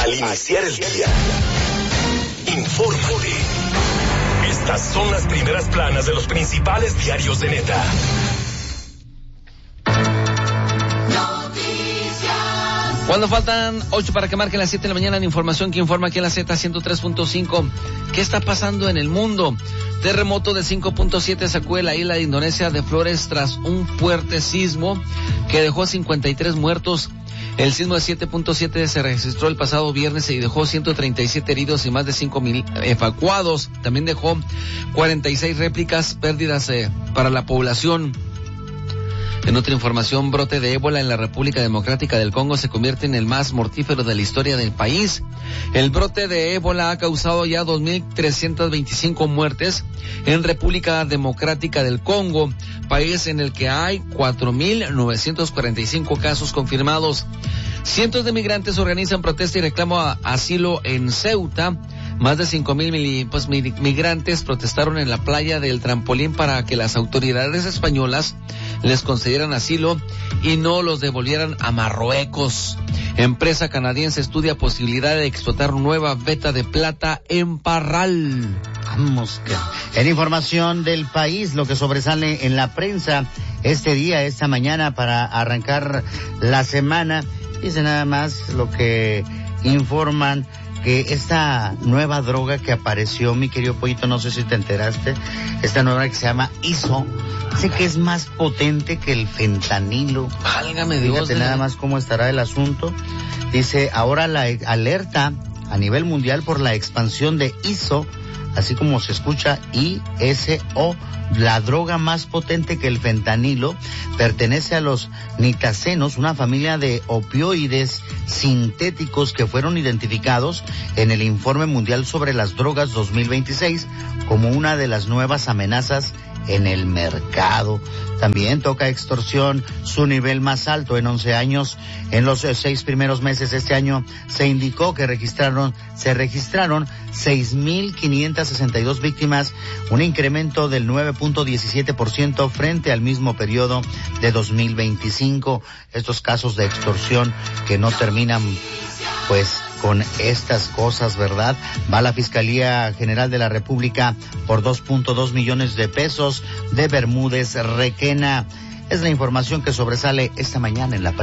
Al iniciar el día, infórmate. Estas son las primeras planas de los principales diarios de Neta. Cuando faltan 8 para que marquen las 7 de la mañana, en información que informa aquí en la Z 103.5. ¿Qué está pasando en el mundo? Terremoto de 5.7 sacude la isla de Indonesia de Flores tras un fuerte sismo que dejó 53 muertos. El sismo de 7.7 se registró el pasado viernes y dejó 137 heridos y más de 5,000 evacuados. También dejó 46 réplicas, pérdidas para la población. En otra información, brote de ébola en la República Democrática del Congo se convierte en el más mortífero de la historia del país. El brote de ébola ha causado ya 2,325 muertes en República Democrática del Congo, país en el que hay 4,945 casos confirmados. Cientos de migrantes organizan protesta y reclamo a asilo en Ceuta. Más de 5,000 migrantes protestaron en la playa del Trampolín para que las autoridades españolas les concedieran asilo y no los devolvieran a Marruecos. Empresa canadiense estudia posibilidad de explotar nueva veta de plata en Parral. Vamos, que en información del país, lo que sobresale en la prensa esta mañana para arrancar la semana, dice nada más lo que informan que esta nueva droga que apareció, mi querido Pollito, no sé si te enteraste, esta nueva que se llama ISO, sé que es más potente que el fentanilo. Válgame Dios. Fíjate nada más cómo estará el asunto. Dice, ahora la alerta a nivel mundial por la expansión de ISO, así como se escucha ISO, la droga más potente que el fentanilo, pertenece a los nitazenos, una familia de opioides sintéticos que fueron identificados en el Informe Mundial sobre las Drogas 2026 como una de las nuevas amenazas en el mercado. También toca extorsión, su nivel más alto en 11 años. En los 6 primeros meses de este año se indicó que se registraron 6,562 víctimas, un incremento del 9.17% frente al mismo periodo de 2025. Estos casos de extorsión que no terminan, pues, con estas cosas, ¿verdad? Va la Fiscalía General de la República por 2.2 millones de pesos de Bermúdez Requena. Es la información que sobresale esta mañana en la